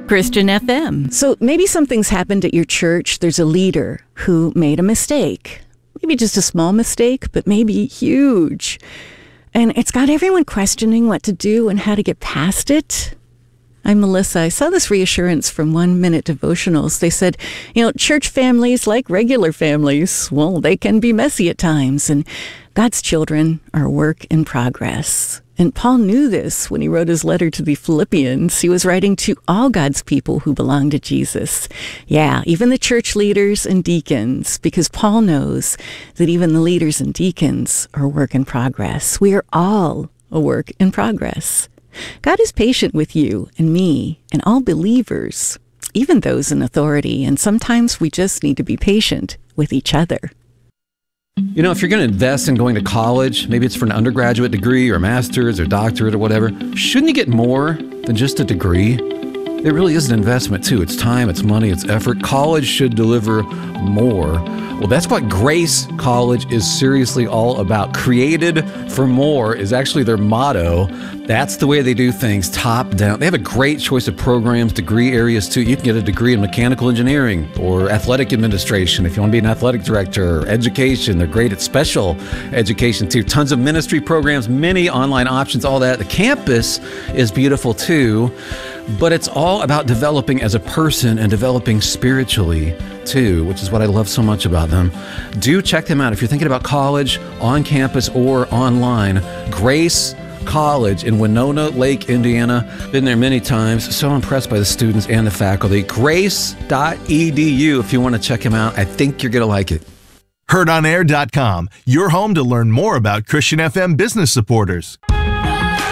Christian FM. So maybe something's happened at your church. There's a leader who made a mistake. Maybe just a small mistake, but maybe huge. And it's got everyone questioning what to do and how to get past it. I'm Melissa. I saw this reassurance from 1 Minute Devotionals. They said, church families, like regular families, well, they can be messy at times. And God's children are a work in progress. And Paul knew this when he wrote his letter to the Philippians. He was writing to all God's people who belong to Jesus. Yeah, even the church leaders and deacons, because Paul knows that even the leaders and deacons are a work in progress. We are all a work in progress. God is patient with you and me and all believers, even those in authority. And sometimes we just need to be patient with each other. If you're going to invest in going to college, maybe it's for an undergraduate degree or master's or doctorate or whatever, shouldn't you get more than just a degree? It really is an investment too. It's time, it's money, it's effort. College should deliver more. Well, that's what Grace College is seriously all about. Created for more is actually their motto. That's the way they do things, top down. They have a great choice of programs, degree areas too. You can get a degree in mechanical engineering or athletic administration if you want to be an athletic director, or education. They're great at special education too. Tons of ministry programs, many online options, all that. The campus is beautiful too, but it's all about developing as a person and developing spiritually too, which is what I love so much about them. Do check them out if you're thinking about college, on campus or online. Grace College in Winona Lake, Indiana. Been there many times. So impressed by the students and the faculty. Grace.edu if you want to check them out. I think you're going to like it. HeardOnAir.com, your home to learn more about Christian FM business supporters.